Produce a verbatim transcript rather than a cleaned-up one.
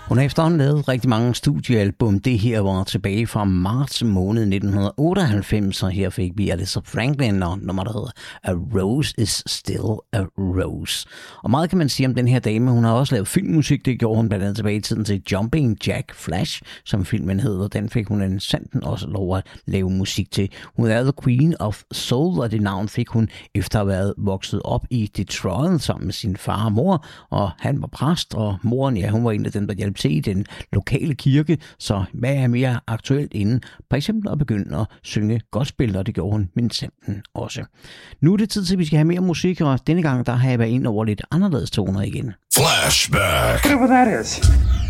Hun har efterhånden lavet rigtig mange studiealbum. Det her var tilbage fra marts måned nitten otteoghalvfems, og her fik vi Aretha Franklin og nummer, der hedder A Rose is Still a Rose. Og meget kan man sige om den her dame. Hun har også lavet filmmusik. Det gjorde hun blandt andet tilbage i tiden til Jumping Jack Flash, som filmen hedder. Den fik hun en sanden også lov at lave musik til. Hun er The Queen of Soul, og det navn fik hun efter at have været vokset op i Detroit sammen med sin far og mor. Og han var præst, og moren, ja, hun var en af dem, der hjalp til i den lokale kirke. Så hvad er mere aktuelt inden? For eksempel at begynde at synge gospel, og det gjorde hun mindsanden også. Nu er det tid til, at vi skal have mere musik, og denne gang der har jeg været ind over lidt anderledes toner igen. Flashback. Whatever that is.